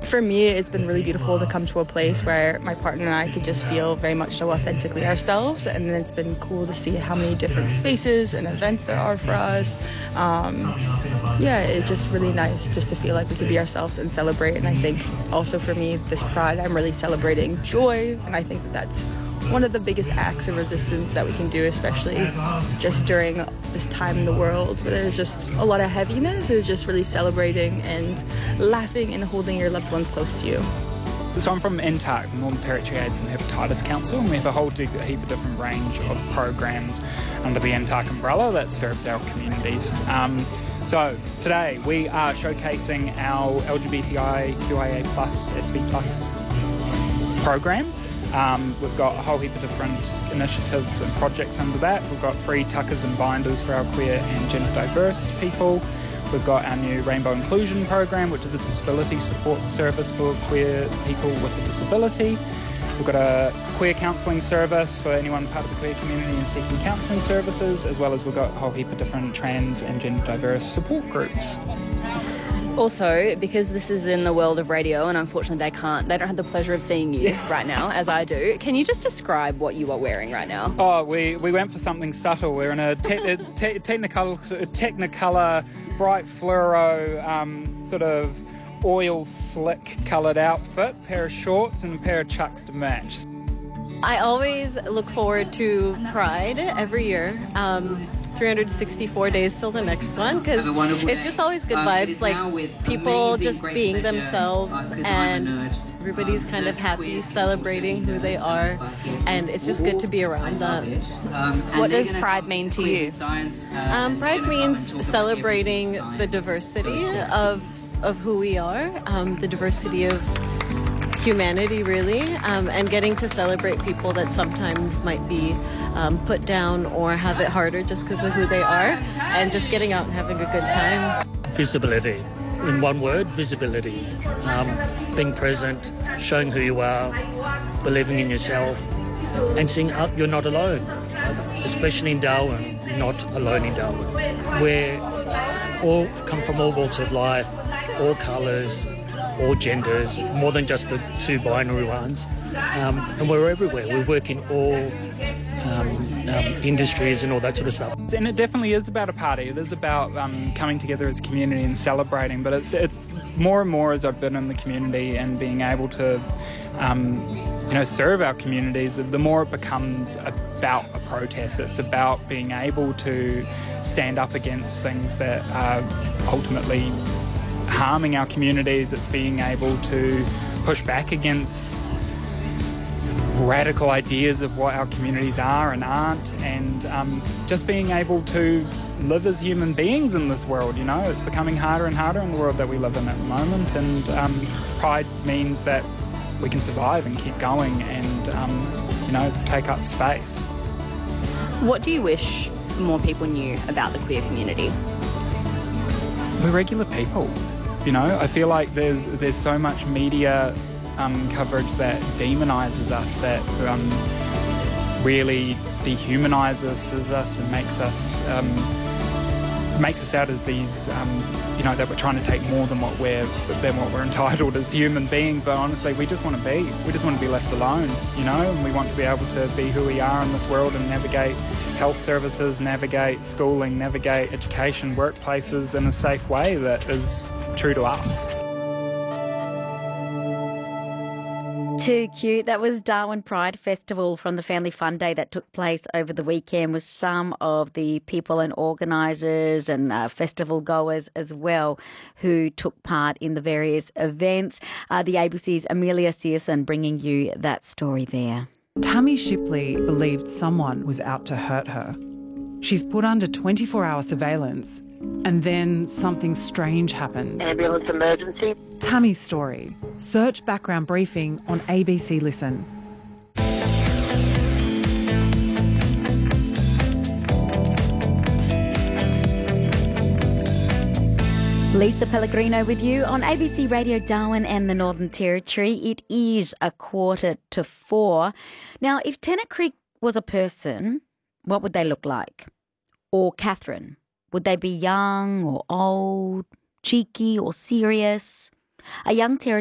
For me, it's been really beautiful to come to a place where my partner and I could just feel very much so authentically ourselves, and then it's been cool to see how many different spaces and events there are for us. It's just really nice just to feel like we could be ourselves and celebrate. And I think also for me, this Pride, I'm really celebrating joy, and I think that's one of the biggest acts of resistance that we can do, especially just during this time in the world where there's just a lot of heaviness. Is just really celebrating and laughing and holding your loved ones close to you. So I'm from NTAC, Northern Territory AIDS and Hepatitis Council, and we have a whole heap of different range of programs under the NTAC umbrella that serves our communities. So today we are showcasing our LGBTIQIA+, SV+ program. We've got a whole heap of different initiatives and projects under that. We've got free tuckers and binders for our queer and gender diverse people. We've got our new Rainbow Inclusion program, which is a disability support service for queer people with a disability. We've got a queer counselling service for anyone part of the queer community and seeking counselling services, as well as we've got a whole heap of different trans and gender diverse support groups. Also, because this is in the world of radio and unfortunately they don't have the pleasure of seeing you right now, as I do, can you just describe what you are wearing right now? Oh, we went for something subtle. We're in a Technicolor bright fluoro sort of oil slick coloured outfit, pair of shorts and a pair of chucks to match. I always look forward to Pride every year. 364 days till the next one, because it's just always good vibes, like people just being themselves and everybody's kind of happy, celebrating who they are, and it's just good to be around them. What does Pride mean to you? Pride means celebrating the diversity of who we are, the diversity of humanity, really, and getting to celebrate people that sometimes might be put down or have it harder just because of who they are, and just getting out and having a good time. Visibility. In one word, visibility. Being present, showing who you are, believing in yourself, and seeing you're not alone. Especially in Darwin, you're not alone in Darwin. We're all come from all walks of life, all colours, all genders, more than just the two binary ones. And we're everywhere. We work in all industries and all that sort of stuff. And it definitely is about a party. It is about coming together as a community and celebrating. But it's more and more as I've been in the community and being able to, serve our communities, the more it becomes about a protest. It's about being able to stand up against things that are ultimately harming our communities. It's being able to push back against radical ideas of what our communities are and aren't, and just being able to live as human beings in this world. It's becoming harder and harder in the world that we live in at the moment, and Pride means that we can survive and keep going and take up space. What do you wish more people knew about the queer community? We're regular people. I feel like there's so much media coverage that demonises us, that really dehumanises us and makes us out as these, that we're trying to take more than what we're entitled as human beings. But honestly, we just want to be left alone, and we want to be able to be who we are in this world and navigate health services, navigate schooling, navigate education, workplaces in a safe way that is true to us. Too cute. That was Darwin Pride Festival from the Family Fun Day that took place over the weekend, with some of the people and organisers and festival goers as well who took part in the various events. The ABC's Amelia Searson bringing you that story there. Tammy Shipley believed someone was out to hurt her. She's put under 24-hour surveillance, and then something strange happens. Ambulance emergency. Tammy's story. Search background briefing on ABC Listen. Lisa Pellegrino with you on ABC Radio Darwin and the Northern Territory. It is 3:45. Now, if Tennant Creek was a person, what would they look like? Or Catherine? Would they be young or old, cheeky or serious? A young Territory